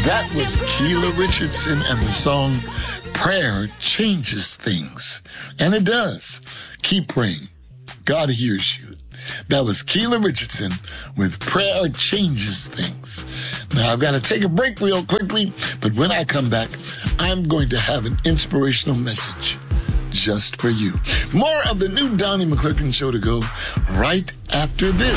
That was Keela Richardson and the song Prayer Changes Things. And it does. Keep praying. God hears you. That was Keela Richardson with Prayer Changes Things. Now, I've got to take a break real quickly, but when I come back, I'm going to have an inspirational message just for you. More of the new Donnie McClurkin Show to go right after this.